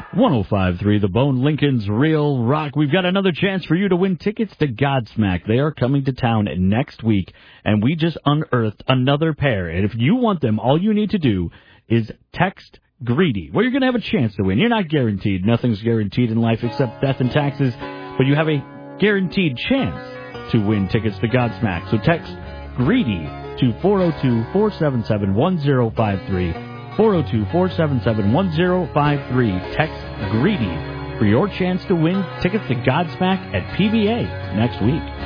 105.3 The Bone, Lincoln's Real Rock. We've got another chance for you to win tickets to Godsmack. They are coming to town next week, and we just unearthed another pair. And if you want them, all you need to do is text GREEDY. Well, you're going to have a chance to win. You're not guaranteed. Nothing's guaranteed in life except death and taxes, but you have a guaranteed chance to win tickets to Godsmack. So text GREEDY to 402-477-1053. 402-477-1053. Text GREEDY for your chance to win tickets to Godsmack at PBA next week.